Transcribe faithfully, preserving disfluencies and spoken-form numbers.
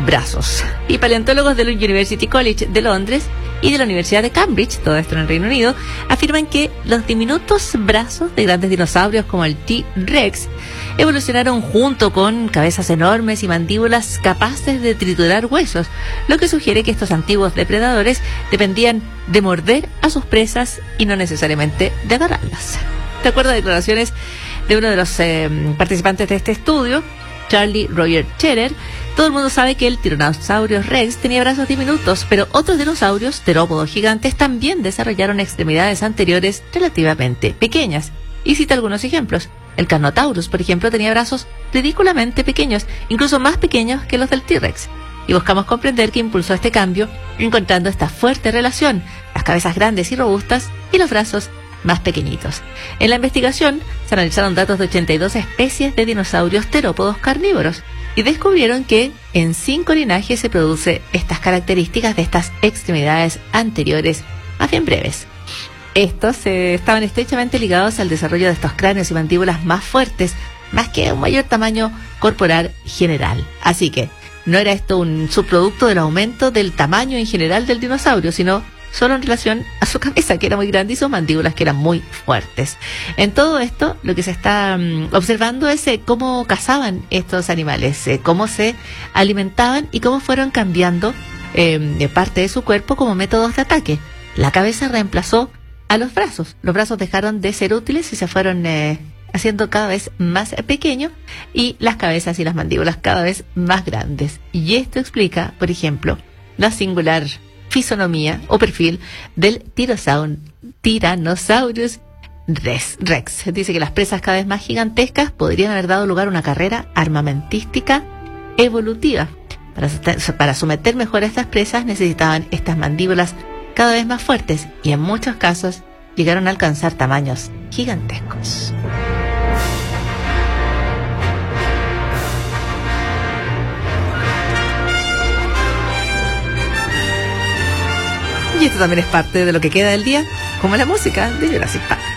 brazos. Y paleontólogos del University College de Londres y de la Universidad de Cambridge, todo esto en el Reino Unido, afirman que los diminutos brazos de grandes dinosaurios como el T-Rex evolucionaron junto con cabezas enormes y mandíbulas capaces de triturar huesos, lo que sugiere que estos antiguos depredadores dependían de morder a sus presas y no necesariamente de agarrarlas. De acuerdo a declaraciones de uno de los eh, participantes de este estudio, Charlie Roger Cherer, todo el mundo sabe que el Tyrannosaurus Rex tenía brazos diminutos, pero otros dinosaurios, terópodos gigantes, también desarrollaron extremidades anteriores relativamente pequeñas. Y cita algunos ejemplos. El Carnotaurus, por ejemplo, tenía brazos ridículamente pequeños, incluso más pequeños que los del T-Rex. Y buscamos comprender qué impulsó este cambio, encontrando esta fuerte relación, las cabezas grandes y robustas y los brazos más pequeñitos. En la investigación se analizaron datos de ochenta y dos especies de dinosaurios terópodos carnívoros y descubrieron que en cinco linajes se producen estas características de estas extremidades anteriores más bien breves. Estos eh, estaban estrechamente ligados al desarrollo de estos cráneos y mandíbulas más fuertes, más que un mayor tamaño corporal general. Así que no era esto un subproducto del aumento del tamaño en general del dinosaurio, sino solo en relación a su cabeza, que era muy grande, y sus mandíbulas, que eran muy fuertes. En todo esto, lo que se está um, observando es eh, cómo cazaban estos animales, eh, cómo se alimentaban y cómo fueron cambiando eh, parte de su cuerpo como métodos de ataque. La cabeza reemplazó a los brazos. Los brazos dejaron de ser útiles y se fueron eh, haciendo cada vez más pequeños, y las cabezas y las mandíbulas cada vez más grandes. Y esto explica, por ejemplo, la singular fisonomía o perfil del Tyrannosaurus Rex. Dice que las presas cada vez más gigantescas podrían haber dado lugar a una carrera armamentística evolutiva. Para, para someter mejor a estas presas necesitaban estas mandíbulas cada vez más fuertes, y en muchos casos llegaron a alcanzar tamaños gigantescos. Y esto también es parte de lo que queda del día, como la música de Jurassic Park.